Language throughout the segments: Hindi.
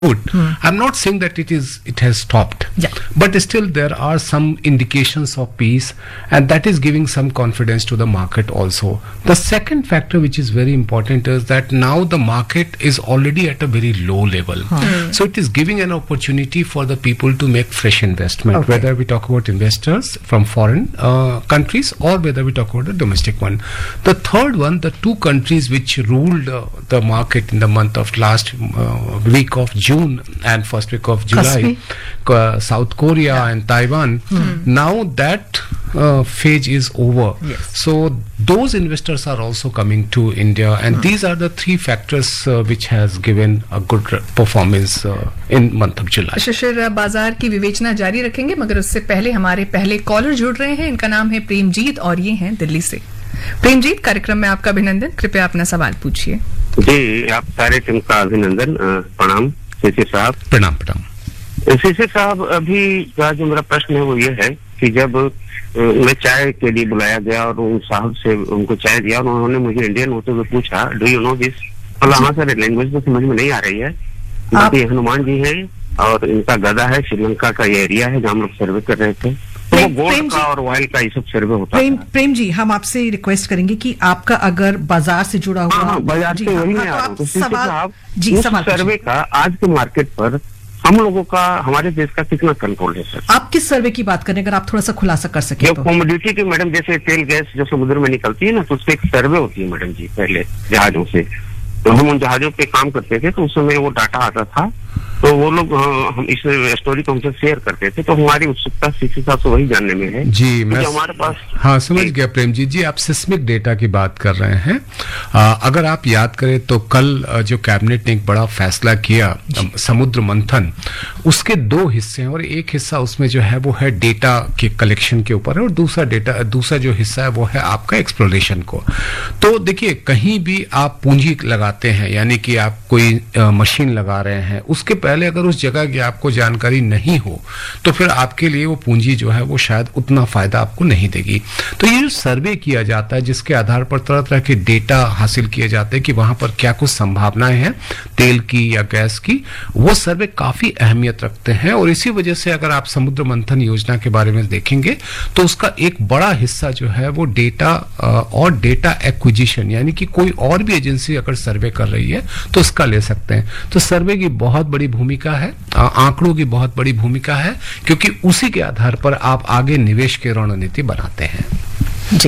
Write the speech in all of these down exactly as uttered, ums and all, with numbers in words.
good. Hmm. I'm not saying that it is it has stopped, yeah. but still there are some indications of peace, and that is giving some confidence to the market also. The second factor which is very important is that now the market is already at a very low level, hmm. so it is giving an opportunity for the people to make fresh investment, okay. whether we talk about investors from foreign uh, countries or whether we talk about the domestic one. The third one, the two countries which ruled uh, the market in the month of last uh, week of June June and first week of July, uh, South Korea yeah. and Taiwan. Hmm. Now that uh, phase is over. Yes. So those investors are also coming to India, and hmm. these are the three factors uh, which has given a good performance uh, in month of July. शिशिर बाजार की विवेचना जारी रखेंगे, मगर उससे पहले हमारे पहले कॉलर जुड़ रहे हैं. इनका नाम है प्रेमजीत और ये हैं दिल्ली से. प्रेमजीत, कार्यक्रम में आपका अभिनंदन. कृपया अपना सवाल पूछिए. जी, आप सारे टीम का अभिनंदन. प्रणाम शिशिर साहब. प्रणाम प्रणाम. शिशिर साहब, अभी का जो मेरा प्रश्न है वो ये है कि जब मैं चाय के लिए बुलाया गया और उन साहब से उनको चाय दिया और उन्होंने मुझे इंडियन होते हुए पूछा, डू यू नो दिस? मतलब हाँ सर, लैंग्वेज तो समझ में नहीं आ रही है. बाकी हनुमान जी हैं और इनका गदा है. श्रीलंका का ये एरिया है जहाँ हम लोग सर्वे कर रहे थे. तो गोल्ड का और ऑयल का ये सब सर्वे होता है. प्रेम जी, हम आपसे रिक्वेस्ट करेंगे कि आपका अगर बाजार से जुड़ा हुआ, हाँ, बाजार से वही मैं आ रहा हूँ. तो सवाल, जी, उस सर्वे का आज के मार्केट पर हम लोगों का, हमारे देश का कितना कंट्रोल है सर? आप किस सर्वे की बात करें, अगर आप थोड़ा सा खुलासा कर सके तो. कमोडिटी की मैडम, जैसे तेल गैस जो समुद्र में निकलती है ना, तो उसपे एक सर्वे होती है मैडम जी. पहले जहाजों से, तो हम उन जहाजों पे काम करते थे, तो उस समय वो डाटा आता था, तो वो लोग हम इस स्टोरी को हमसे शेयर करते थे. तो हमारी उत्सुकता शिक्षित साहब से वही जानने में है जी. मैं हमारे पास, हाँ समझ गया प्रेम जी. जी, आप सिस्मिक डेटा की बात कर रहे हैं. आ, अगर आप याद करें तो कल जो कैबिनेट ने एक बड़ा फैसला किया, समुद्र मंथन, उसके दो हिस्से हैं और एक हिस्सा उसमें जो है वो है डेटा के कलेक्शन के ऊपर है और दूसरा डेटा दूसरा जो हिस्सा है वो है आपका एक्सप्लोरेशन को. तो देखिए, कहीं भी आप पूंजी लगाते हैं, यानी कि आप कोई आ, मशीन लगा रहे हैं, उसके पहले अगर उस जगह की आपको जानकारी नहीं हो तो फिर आपके लिए वो पूंजी जो है वो शायद उतना फायदा आपको नहीं देगी. तो ये जो सर्वे किया जाता है, जिसके आधार पर तरह तरह के डेटा हासिल किए जाते हैं कि वहां पर क्या कुछ संभावनाएं हैं तेल की या गैस की, वो सर्वे काफी अहमियत रखते हैं. और इसी वजह से अगर आप समुद्र मंथन योजना के बारे में देखेंगे तो उसका एक बड़ा हिस्सा जो है वो डेटा और डेटा एक्विजिशन, यानी कि कोई और भी एजेंसी अगर सर्वे कर रही है तो उसका ले सकते हैं. तो सर्वे की बहुत बड़ी भूमिका है, आंकड़ों की बहुत बड़ी भूमिका है, क्योंकि उसी के आधार पर आप आगे निवेश की रणनीति बनाते हैं. जी,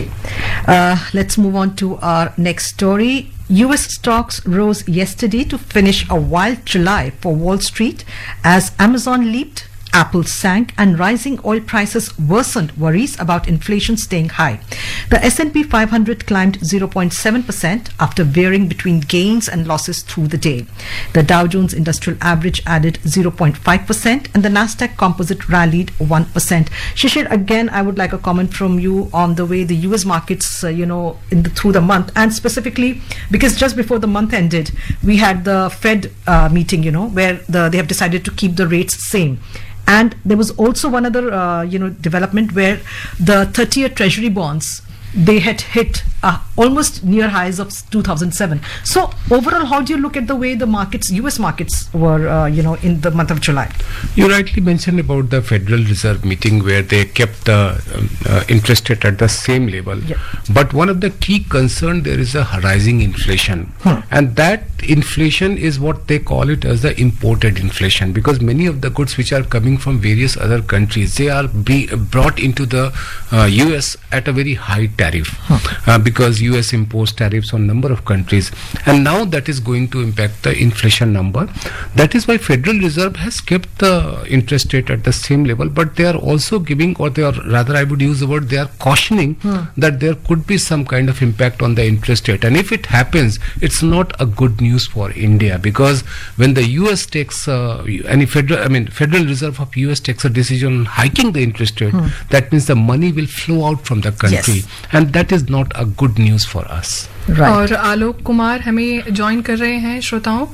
let's move on to our next story. U S stocks rose yesterday to finish a wild July for Wall Street as Amazon leaped, Apple sank, and rising oil prices worsened worries about inflation staying high. The S and P five hundred climbed zero point seven percent after veering between gains and losses through the day. The Dow Jones Industrial Average added zero point five percent and the Nasdaq Composite rallied one percent. Shishir, again, I would like a comment from you on the way the U S markets, uh, you know, in the, through the month, and specifically because just before the month ended, we had the Fed uh, meeting, you know, where the, they have decided to keep the rates same. And there was also one other, uh, you know, development where the thirty-year Treasury bonds, they had hit uh, almost near highs of two thousand seven. So overall, how do you look at the way the markets, U S markets, were, uh, you know, in the month of July? You rightly mentioned about the Federal Reserve meeting where they kept the um, uh, interest rate at the same level. Yeah. But one of the key concern there is a rising inflation, hmm. and that inflation is what they call it as the imported inflation, because many of the goods which are coming from various other countries, they are be brought into the uh, U S at a very high tariff, huh. uh, because U S imposes tariffs on number of countries, and now that is going to impact the inflation number. That is why Federal Reserve has kept the interest rate at the same level, but they are also giving, or they are rather, I would use the word, they are cautioning huh. that there could be some kind of impact on the interest rate, and if it happens, it's not a good news for India, because when the U S takes uh, any federal, I mean Federal Reserve of U S takes a decision on hiking the interest rate, hmm. that means the money will flow out from the country, yes. and that is not a good news for us. Right. और आलोक कुमार हमें ज्वाइन कर रहे हैं श्रोताओं.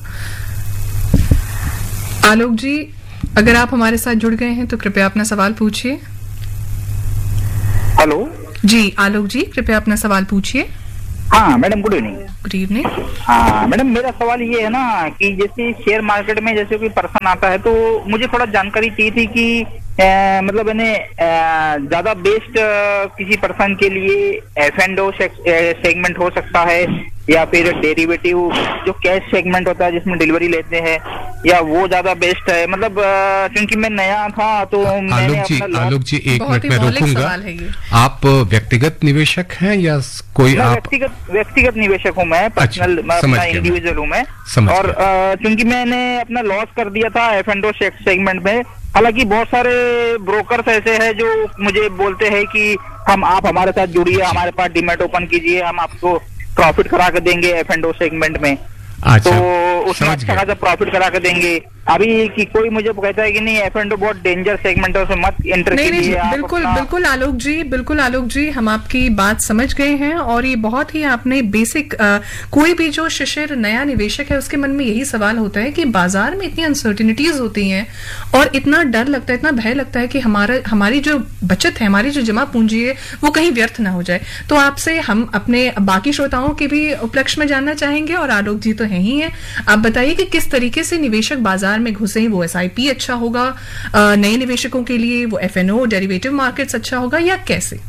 आलोक जी, अगर आप हमारे साथ जुड़ गए हैं तो कृपया अपना सवाल पूछिए. हेलो जी आलोक जी, कृपया अपना सवाल पूछिए. हाँ madam, good evening. Good evening. हाँ मैडम, मेरा सवाल ये है ना कि जैसे शेयर मार्केट में जैसे कोई पर्सन आता है तो मुझे थोड़ा जानकारी चाहिए थी कि आ, मतलब इन्हें ज्यादा बेस्ट किसी पर्सन के लिए एफ एंड ओ सेगमेंट हो सकता है या फिर डेरिवेटिव जो कैश सेगमेंट होता है जिसमें डिलीवरी लेते हैं, या वो ज्यादा बेस्ट है? मतलब आ, क्योंकि मैं नया था तो आलोक जी, आलोक जी एक मिनट में रोकूंगा। आप व्यक्तिगत निवेशक हैं या कोई आप? व्यक्तिगत व्यक्तिगत निवेशक हूँ मैं, पर्सनल अपना इंडिविजुअल हूँ मैं। और क्योंकि मैंने अपना लॉस कर दिया था एफ एंड ओ सेगमेंट में। हालांकि बहुत सारे ब्रोकर्स ऐसे हैं जो मुझे बोलते हैं कि हम आप हमारे साथ जुड़िए, हमारे पास डीमैट ओपन कीजिए, हम आपको प्रॉफिट करा के देंगे एफ एंड ओ सेगमेंट में। अच्छा, तो उसमें अच्छा खासा प्रॉफिट करा के देंगे। अभी कि कोई मुझे कहता है कि नहीं एफ एंड ओ बहुत डेंजर सेगमेंट है, उसमें मत एंटर कीजिए। नहीं नहीं, बिल्कुल बिल्कुल आलोक जी, बिल्कुल आलोक जी, हम आपकी बात समझ गए हैं। और ये बहुत ही आपने बेसिक, कोई भी जो शिशिर नया निवेशक है उसके मन में यही सवाल होता है कि बाजार में इतनी अनसर्टिनिटीज होती हैं और इतना डर लगता है, इतना भय लगता है कि हमारा हमारी जो बचत है, हमारी जो जमा पूंजी है वो कहीं व्यर्थ ना हो जाए। तो आपसे हम अपने बाकी श्रोताओं के भी उपलक्ष्य में जानना चाहेंगे, और आलोक जी तो है ही है, आप बताइए कि किस तरीके से निवेशक बाजार में घुसे। वो एस आई पी अच्छा होगा नए निवेशकों के लिए, वो F N O derivative markets अच्छा होगा, या कैसे?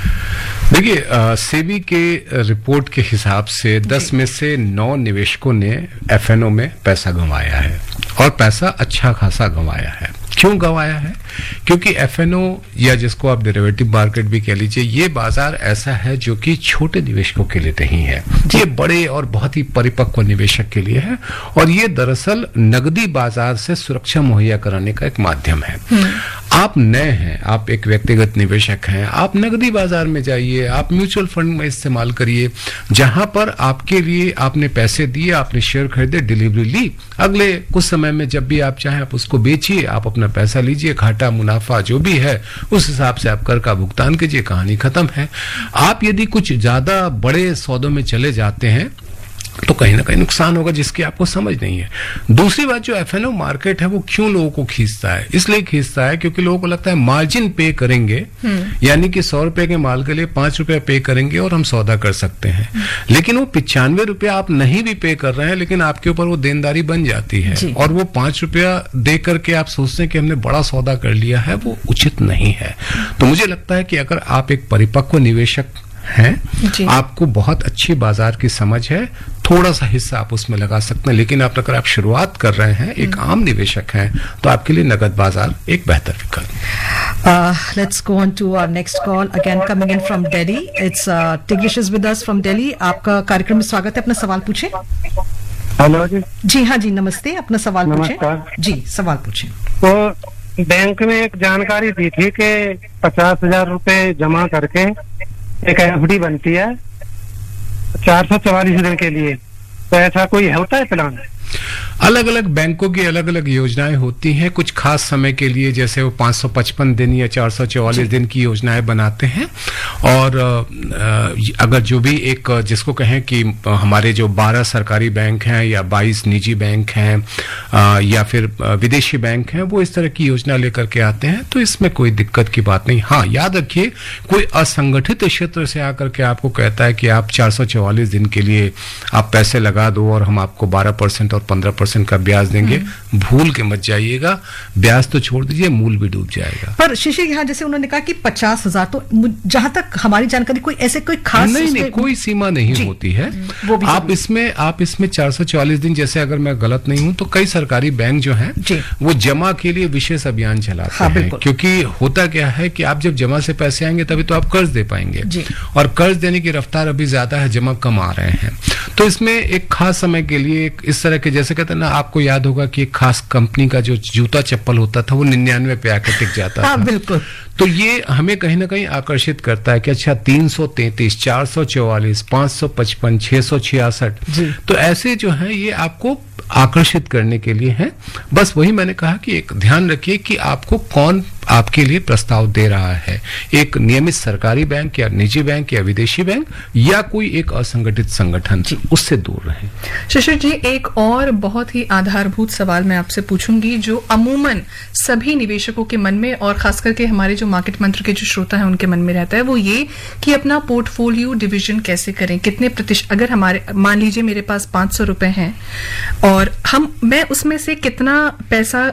देखिए, सेबी के रिपोर्ट के हिसाब से दस में से नौ निवेशकों ने एफ एन ओ में पैसा गंवाया है, और पैसा अच्छा खासा गंवाया है। क्यों गंवाया है? क्योंकि एफ एन ओ या जिसको आप डेरिवेटिव मार्केट भी कह लीजिए, ये बाजार ऐसा है जो कि छोटे निवेशकों के लिए नहीं है, ये बड़े और बहुत ही परिपक्व निवेशक के लिए है। और ये दरअसल नकदी बाजार से सुरक्षा मुहैया कराने का एक माध्यम है। आप नए हैं, आप एक व्यक्तिगत निवेशक हैं, आप नकदी बाजार में जाइए, आप म्यूचुअल फंड में इस्तेमाल करिए, जहां पर आपके लिए आपने पैसे दिए, आपने शेयर खरीदे, डिलीवरी ली, अगले कुछ समय में जब भी आप चाहें आप उसको बेचिए, आप अपना पैसा लीजिए, घाटा मुनाफा जो भी है उस हिसाब से आप कर का भुगतान कीजिए, कहानी खत्म है। आप यदि कुछ ज्यादा बड़े सौदों में चले जाते हैं तो कहीं ना कहीं नुकसान होगा जिसकी आपको समझ नहीं है। दूसरी बात, जो एफ एन ओ मार्केट है वो क्यों लोगों को खींचता है? इसलिए खींचता है क्योंकि लोगों को लगता है मार्जिन पे करेंगे, यानी कि सौ रुपए के माल के लिए पांच रुपया पे करेंगे और हम सौदा कर सकते हैं। लेकिन वो पिचानवे रुपया आप नहीं भी पे कर रहे हैं, लेकिन आपके ऊपर वो देनदारी बन जाती है, और वो पांच रुपया दे करके आप सोचते हैं कि हमने बड़ा सौदा कर लिया है, वो उचित नहीं है। तो मुझे लगता है कि अगर आप एक परिपक्व निवेशक हैं, आपको बहुत अच्छी बाजार की समझ है, थोड़ा सा हिस्सा आप उसमें लगा सकते हैं। लेकिन आप अगर आप शुरुआत कर रहे हैं, एक आम निवेशक हैं, तो आपके लिए नगद बाजार एक बेहतर विकल्प। Let's go on to our next call, again coming in from Delhi. It's टिग्रिश is with us from Delhi. आपका कार्यक्रम में स्वागत है, अपना सवाल पूछें। हेलो जी। जी हाँ जी, नमस्ते, अपना सवाल पूछें। जी, सवाल पूछें। तो बैंक में एक जानकारी दी थी कि पचास हजार रुपए जमा करके एक एफ डी बनती है चार सौ चौवालीस दिन के लिए, तो ऐसा कोई होता है प्लान? अलग अलग बैंकों की अलग अलग योजनाएं होती हैं। कुछ खास समय के लिए जैसे वो पाँच सौ पचपन दिन या चार सौ चौवालीस दिन की योजनाएं बनाते हैं। और अगर जो भी एक जिसको कहें कि हमारे जो बारह सरकारी बैंक हैं या बाईस निजी बैंक हैं या फिर विदेशी बैंक हैं, वो इस तरह की योजना लेकर के आते हैं, तो इसमें कोई दिक्कत की बात नहीं। हाँ, याद रखिए, कोई असंगठित क्षेत्र से आकर के आपको कहता है कि आप चार सौ चौवालीस दिन के लिए आप पैसे लगा दो और हम आपको बारह परसेंट और पंद्रह परसेंट का ब्याज देंगे, भूल के मत जाइएगा। ब्याज तो छोड़ दीजिए, मूल भी डूब जाएगा। पर शिशिर, यहाँ जैसे उन्होंने कहा कि पचास हजार, तो जहां तक हमारी जानकारी कोई ऐसे कोई खास नहीं नहीं कोई सीमा नहीं होती है। वो भी आप इसमें आप इसमें चार सौ चौवालीस दिन, जैसे अगर मैं गलत नहीं हूं तो कई सरकारी बैंक जो हैं वो जमा के लिए विशेष अभियान चलाते हाँ, हैं। क्योंकि होता क्या है कि आप जब जमा से पैसे आएंगे तभी तो आप कर्ज दे पाएंगे, और कर्ज देने की रफ्तार अभी ज्यादा है, जमा कम आ रहे हैं। तो इसमें एक खास समय के लिए एक इस तरह के, जैसे कहते हैं ना, आपको याद होगा कि एक खास कंपनी का जो जूता चप्पल होता था वो निन्यानवे पे आकर टिक जाता था। हाँ, बिल्कुल। तो ये हमें कहीं ना कहीं आकर्षित करता है कि अच्छा तीन सौ तैंतीस, चार सौ चौवालीस, पांच सौ पचपन, छह सौ छियासठ, तो ऐसे जो है ये आपको आकर्षित करने के लिए है। बस वही मैंने कहा कि एक ध्यान रखिए कि आपको कौन आपके लिए प्रस्ताव दे रहा है, एक नियमित सरकारी बैंक या निजी बैंक या विदेशी बैंक या कोई एक असंगठित संगठन, उससे दूर रहें। शिशिर जी, एक और बहुत ही आधारभूत सवाल मैं आपसे पूछूंगी जो अमूमन सभी निवेशकों के मन में और खास करके हमारे जो मार्केट मंत्र के जो श्रोता है उनके मन में रहता है, वो ये कि अपना पोर्टफोलियो डिवीजन कैसे करें, कितने प्रतिशत, अगर हमारे मान लीजिए मेरे पास पांच सौ रुपए हैं और हम मैं उसमें से कितना पैसा